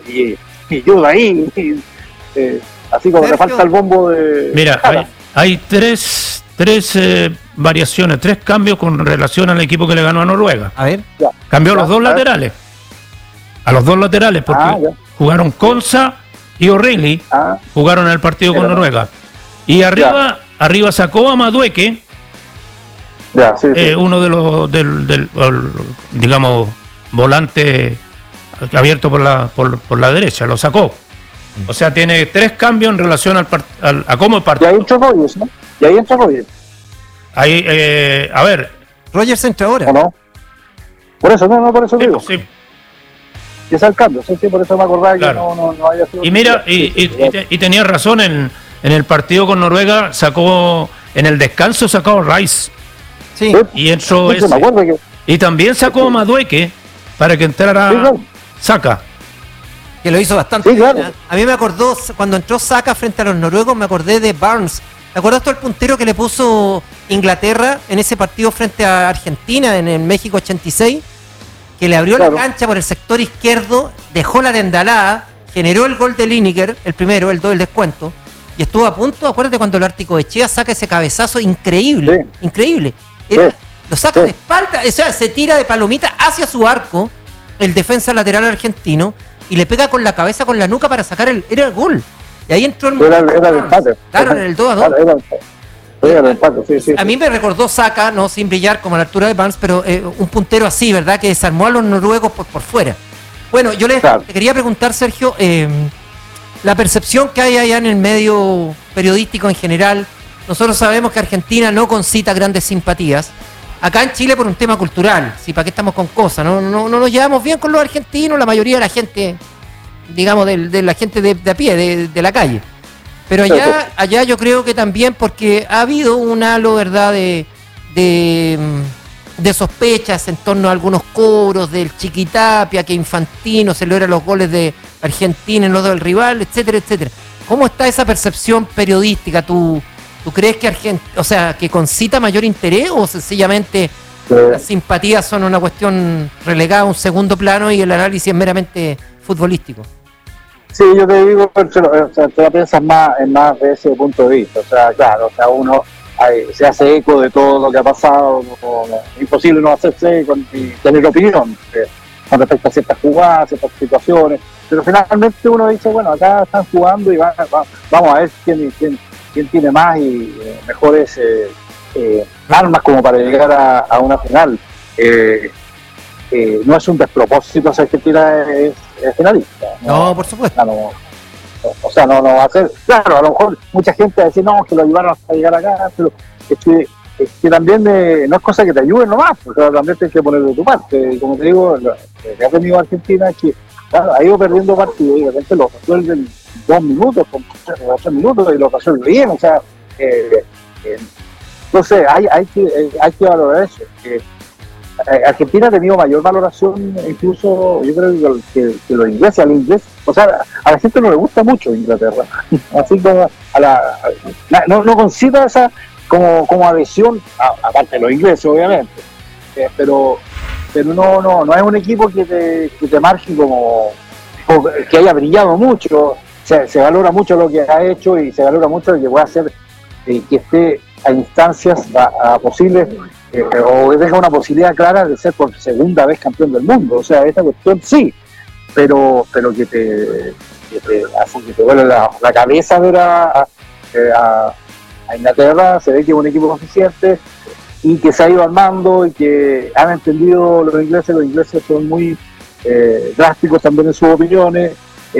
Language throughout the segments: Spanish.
y yo de ahí, así como le falta el bombo de... Mira, hay tres variaciones, 3 cambios con relación al equipo que le ganó a Noruega. A ver. Cambió los 2 laterales. A los 2 laterales, porque jugaron Konsa y O'Reilly, jugaron el partido con Noruega. Y arriba sacó a Madueke, uno de los digamos, volante abierto por la derecha, lo sacó. O sea, tiene 3 cambios en relación a cómo el partido. Y ahí entró Rogers, ¿no? Ahí, a ver. Rogers entra ahora. ¿O no? Por eso, por eso digo. Sí. Y es el cambio, sí, por eso me acordaba que no había sido... Y mira, y tenía razón, en el partido con Noruega en el descanso sacó a Rice. Sí. Y entró ese. Y también sacó a Madueke para que entrara Saka. Que lo hizo bastante bien. A mí me acordó, cuando entró Saka frente a los noruegos, me acordé de Barnes. ¿Te acuerdas tú el puntero que le puso Inglaterra en ese partido frente a Argentina en el México 86? Que le abrió la cancha por el sector izquierdo, dejó la tendalada, generó el gol de Lineker, el primero, el descuento, y estuvo a punto, acuérdate cuando el Ártico Echea saca ese cabezazo increíble, increíble. Lo saca de espalda, o sea, se tira de palomita hacia su arco, el defensa lateral argentino, y le pega con la cabeza, con la nuca para sacar era el gol. Y ahí entró el... Era el empate. Claro, en el 2-2. A mí me recordó Saka, no sin brillar como a la altura de Barnes, pero un puntero así, ¿verdad? Que desarmó a los noruegos por fuera. Bueno, yo te quería preguntar, Sergio, la percepción que hay allá en el medio periodístico en general. Nosotros sabemos que Argentina no concita grandes simpatías. Acá en Chile por un tema cultural, ¿sí? ¿Para qué estamos con cosas? No nos llevamos bien con los argentinos, la mayoría de la gente, digamos, de la gente de a pie, de la calle. Pero allá yo creo que también porque ha habido un halo, ¿verdad?, de sospechas en torno a algunos cobros del Chiquitapia, que Infantino celebra los goles de Argentina en los del rival, etcétera, etcétera. ¿Cómo está esa percepción periodística? ¿Tú crees que que concita mayor interés o sencillamente las simpatías son una cuestión relegada a un segundo plano y el análisis es meramente futbolístico? Sí, yo te digo, te la piensas más de ese punto de vista. O sea, claro, uno se hace eco de todo lo que ha pasado, es imposible no hacerse eco y tener opinión con respecto a ciertas jugadas, ciertas situaciones, pero finalmente uno dice, bueno, acá están jugando y vamos a ver quién tiene más y mejores armas como para llegar a una final. No es un despropósito ser que Argentina es finalista. No, por supuesto. No va a ser. Claro, a lo mejor mucha gente va a decir, no, que lo ayudaron hasta llegar acá, pero es que también no es cosa que te ayuden nomás, porque también tienes que poner de tu parte. Y como te digo, lo que ha tenido Argentina es que, claro, ha ido perdiendo partidos y de repente lo resuelven 2 minutos, con 3 minutos y lo resuelven bien. O sea, entonces hay que valorar eso. Argentina ha tenido mayor valoración, incluso yo creo que los ingleses, al inglés, o sea, a la gente no le gusta mucho Inglaterra, así como no concita esa como adhesión, aparte de los ingleses obviamente, pero no es un equipo que te marque como que haya brillado mucho. Se valora mucho lo que ha hecho y se valora mucho lo que puede hacer, que esté a instancias a posibles o deja una posibilidad clara de ser por segunda vez campeón del mundo. O sea, esta cuestión sí, pero que te vuelve la cabeza ver a Inglaterra. Se ve que es un equipo eficiente y que se ha ido armando y que han entendido los ingleses son muy drásticos también en sus opiniones.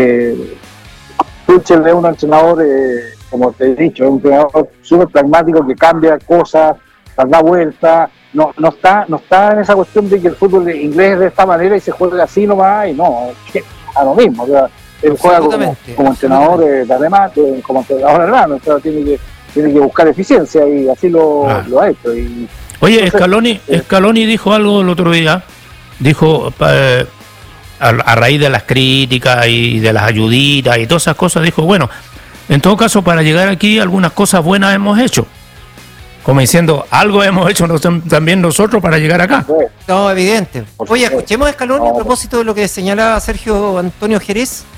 Tuchel es un entrenador, como te he dicho, es un entrenador súper pragmático que cambia cosas, da vuelta, no está en esa cuestión de que el fútbol inglés es de esta manera y se juega así nomás, y no, a lo mismo. O sea, él juega como entrenador de además, como entrenador hermano, o sea, tiene que buscar eficiencia y así lo ha hecho. Oye, Scaloni dijo algo el otro día, dijo a raíz de las críticas y de las ayuditas y todas esas cosas, dijo, bueno, en todo caso para llegar aquí algunas cosas buenas hemos hecho. Como diciendo, algo hemos hecho también nosotros para llegar acá. No, evidente. Oye, escuchemos a Scaloni a propósito de lo que señalaba Sergio Antonio Jerez.